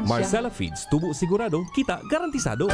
Marcella Feeds, tubo sigurado, kita garantisado.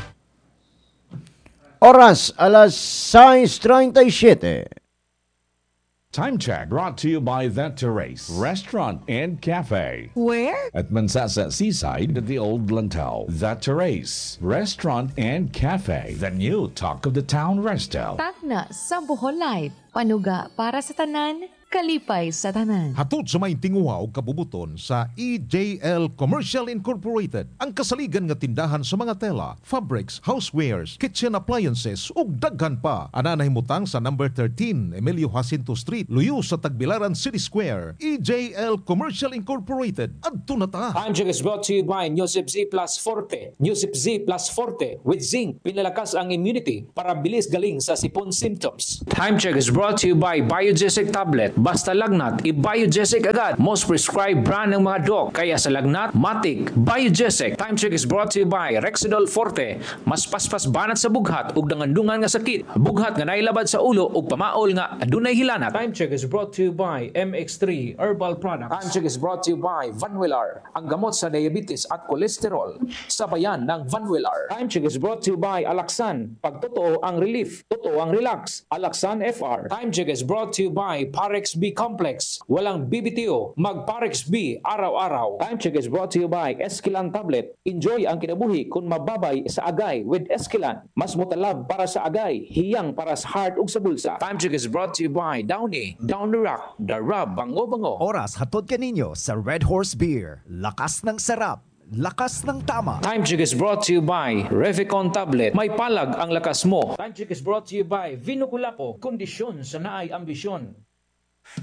Oras, alas 6:37. Time check brought to you by The Terrace Restaurant and Cafe. Where? At Mansasa Seaside at the Old Lantau. The Terrace Restaurant and Cafe. The new talk of the town resto. Tagna sa Bohol Life. Panuga para sa tanan, kalipay sa tanan. Hatod sa may tinguha o kabubuton sa EJL Commercial Incorporated. Ang kasaligan nga tindahan sa mga tela, fabrics, housewares, kitchen appliances ug daghan pa. Ananay mutang sa number 13 Emilio Jacinto Street, Luyo sa Tagbilaran City Square. EJL Commercial Incorporated. Adto na ta. Time check is brought to you by Newsip Z Plus Forte. Newsip Z Plus Forte with zinc. Pinalakas ang immunity para bilis galing sa sipon symptoms. Time check is brought to you by Biogesic Tablet. Basta lagnat, i-Biogesic agad. Most prescribed brand ng mga doc. Kaya sa lagnat, matik, Biogesic. Time check is brought to you by Rexidol Forte. Mas paspas banat sa bughat ug dangandungan nga sakit. Bughat nga nailabad sa ulo ug pamaol nga adunay hilanat. Time check is brought to you by MX3 Herbal Products. Time check is brought to you by Vanwillar, ang gamot sa diabetes at kolesterol. Sabayan ng Vanwillar. Time check is brought to you by Alaxan. Pag totoo ang relief, totoo ang relax. Alaxan FR. Time check is brought to you by Parex B Complex. Walang BBTO, mag Parex B araw-araw. Time check is brought to you by Esquilan Tablet. Enjoy ang kinabuhi kung mababay sa agay with Esquilan. Mas mutalab para sa agay, hiyang para sa heart ug sa bulsa. Time check is brought to you by Downy, Down the Rock, The Rub, Bango-Bango. Oras hatod kaninyo sa Red Horse Beer. Lakas ng sarap, lakas ng tama. Time check is brought to you by Revicon Tablet. May palag ang lakas mo. Time check is brought to you by Vino Kulapo. Kondisyon sa naay ambisyon.